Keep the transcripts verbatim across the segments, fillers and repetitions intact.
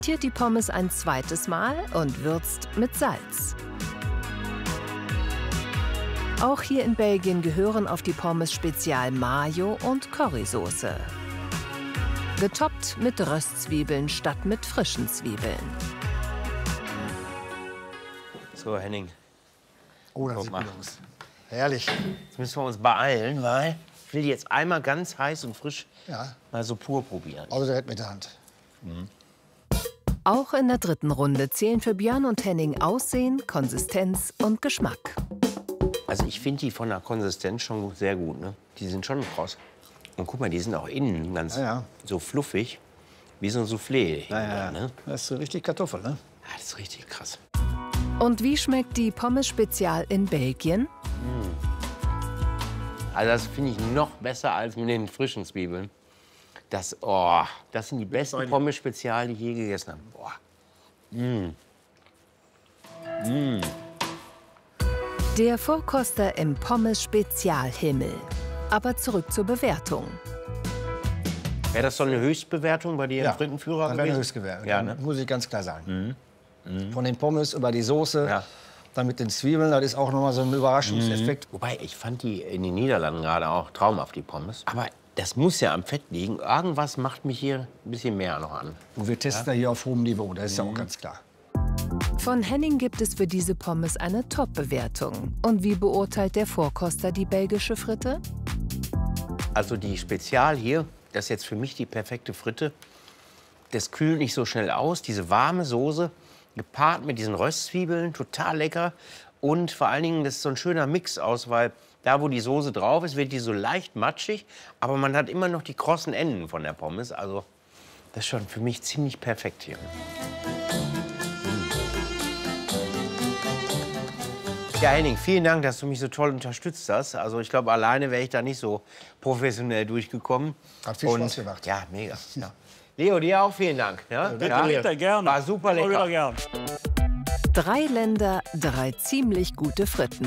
Frittiert die Pommes ein zweites Mal und würzt mit Salz. Auch hier in Belgien gehören auf die Pommes spezial Mayo und Currysoße. Getoppt mit Röstzwiebeln statt mit frischen Zwiebeln. So, Henning. Oh, das Guck sieht mal. gut aus. Herrlich. Jetzt müssen wir uns beeilen, weil ich will die jetzt einmal ganz heiß und frisch Ja. mal so pur probieren. Außer direkt mit der Hand. Mhm. Auch in der dritten Runde zählen für Björn und Henning Aussehen, Konsistenz und Geschmack. Also ich finde die von der Konsistenz schon gut, sehr gut. Ne? Die sind schon kross. Und guck mal, die sind auch innen ganz Ja, ja. so fluffig, wie so ein Soufflé. Ja, ja, ja. Ne? Das ist richtig Kartoffel, ne? Ja, das ist richtig krass. Und wie schmeckt die Pommes Spezial in Belgien? Also das finde ich noch besser als mit den frischen Zwiebeln. Das, oh, das sind die besten Pommes Spezial, die ich je gegessen habe. Boah. Mm. Mm. Der Vorkoster im Pommes-Spezialhimmel. Aber zurück zur Bewertung. Wäre das so eine Höchstbewertung bei dir Ja, im Frittenführer Dann wäre eine gewesen? Höchstgewertung. Ja, ne? Muss ich ganz klar sagen. Von den Pommes über die Soße, Ja. dann mit den Zwiebeln, das ist auch noch mal so ein Überraschungseffekt. Wobei, ich fand die in den Niederlanden gerade auch traumhaft, die Pommes. Aber das muss ja am Fett liegen. Irgendwas macht mich hier ein bisschen mehr noch an. Und wir testen ja hier auf hohem Niveau, das ist ja auch ganz klar. Von Henning gibt es für diese Pommes eine Top-Bewertung. Und wie beurteilt der Vorkoster die belgische Fritte? Also die Spezial hier, das ist jetzt für mich die perfekte Fritte. Das kühlt nicht so schnell aus. Diese warme Soße, gepaart mit diesen Röstzwiebeln, total lecker. Und vor allen Dingen, das ist so ein schöner Mix aus, weil da, wo die Soße drauf ist, wird die so leicht matschig. Aber man hat immer noch die krossen Enden von der Pommes. Also das ist schon für mich ziemlich perfekt hier. Ja, Henning, vielen Dank, dass du mich so toll unterstützt hast. Also ich glaube, alleine wäre ich da nicht so professionell durchgekommen. Hat viel Spaß gemacht. Ja, mega. Ja. Leo, dir auch vielen Dank. Ja, Bitte, bitte, gerne. War super lecker. Wieder gern. Drei Länder, drei ziemlich gute Fritten.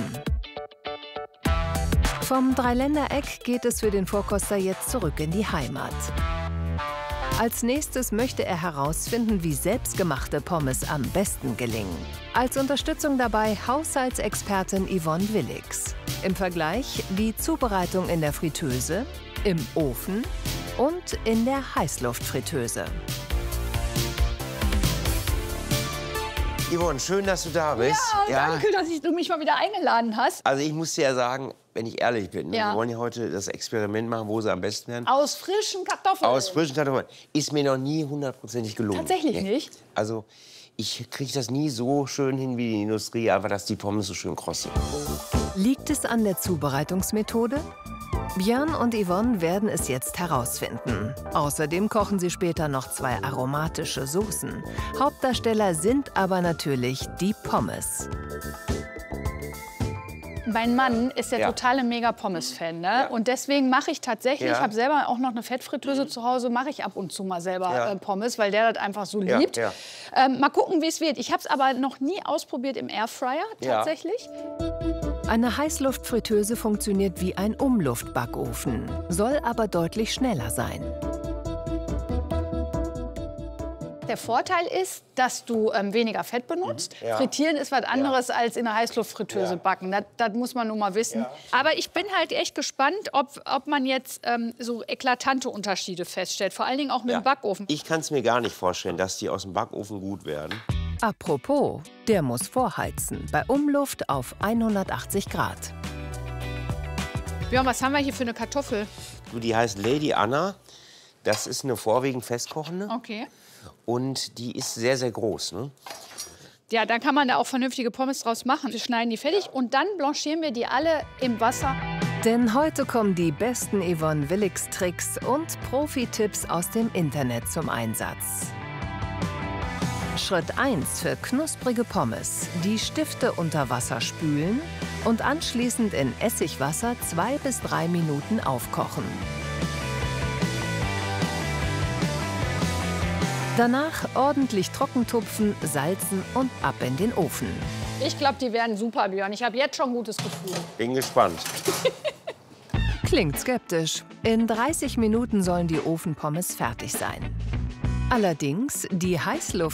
Vom Dreiländereck geht es für den Vorkoster jetzt zurück in die Heimat. Als nächstes möchte er herausfinden, wie selbstgemachte Pommes am besten gelingen. Als Unterstützung dabei Haushaltsexpertin Yvonne Willix. Im Vergleich die Zubereitung in der Fritteuse, im Ofen und in der Heißluftfritteuse. Yvonne, schön, dass du da bist. Ja, danke, dass ich- du mich mal wieder eingeladen hast. Also ich muss dir ja sagen, wenn ich ehrlich bin, ne, Ja. wir wollen ja heute das Experiment machen, wo sie am besten werden. Aus frischen Kartoffeln. Aus frischen Kartoffeln. Ist mir noch nie hundertprozentig gelungen. Tatsächlich Nee. nicht? Also ich kriege das nie so schön hin wie die Industrie, einfach dass die Pommes so schön kross sind. Liegt es an der Zubereitungsmethode? Björn und Yvonne werden es jetzt herausfinden. Außerdem kochen sie später noch zwei aromatische Soßen. Hauptdarsteller sind aber natürlich die Pommes. Mein Mann ist der Ja. totale Mega-Pommes-Fan, ne? Und deswegen mache ich tatsächlich, Ja. ich habe selber auch noch eine Fettfritteuse zu Hause, mache ich ab und zu mal selber Ja. äh, Pommes, weil der das einfach so Ja, liebt. ja. Ähm, mal gucken, wie es wird. Ich habe es aber noch nie ausprobiert im Airfryer, Ja. tatsächlich. Eine Heißluftfritteuse funktioniert wie ein Umluftbackofen, soll aber deutlich schneller sein. Der Vorteil ist, dass du ähm, weniger Fett benutzt. Ja. Frittieren ist was anderes als in der Heißluftfritteuse Ja. backen. Das, das muss man nun mal wissen. Aber ich bin halt echt gespannt, ob, ob man jetzt ähm, so eklatante Unterschiede feststellt. Vor allen Dingen auch mit Ja. dem Backofen. Ich kann es mir gar nicht vorstellen, dass die aus dem Backofen gut werden. Apropos, der muss vorheizen, bei Umluft auf hundertachtzig Grad. Björn, was haben wir hier für eine Kartoffel? Du, die heißt Lady Anna. Das ist eine vorwiegend festkochende. Okay. Und die ist sehr, sehr groß. Ne? Ja, dann kann man da auch vernünftige Pommes draus machen. Wir schneiden die fertig und dann blanchieren wir die alle im Wasser. Denn heute kommen die besten Yvonne Willix-Tricks und Profi-Tipps aus dem Internet zum Einsatz. Schritt eins für knusprige Pommes. Die Stifte unter Wasser spülen und anschließend in Essigwasser zwei bis drei Minuten aufkochen. Danach ordentlich trockentupfen, salzen und ab in den Ofen. Ich glaube, die werden super, Björn. Ich habe jetzt schon ein gutes Gefühl. Bin gespannt. Klingt skeptisch. In dreißig Minuten sollen die Ofenpommes fertig sein. Allerdings, die Heißluft